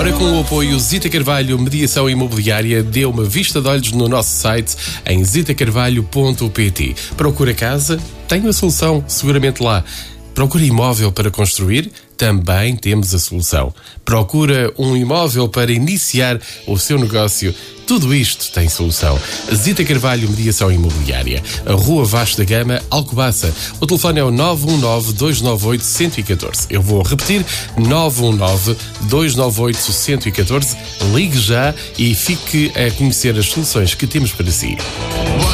Ora, com o apoio Zita Carvalho Mediação Imobiliária, dê uma vista de olhos no nosso site em zitacarvalho.pt. Procura casa? Tem a solução seguramente lá. Procura imóvel para construir? Também temos a solução. Procura um imóvel para iniciar o seu negócio? Tudo isto tem solução. Zita Carvalho Mediação Imobiliária. A Rua Vasco da Gama, Alcobaça. O telefone é o 919-298-114. Eu vou repetir, 919-298-114. Ligue já e fique a conhecer as soluções que temos para si.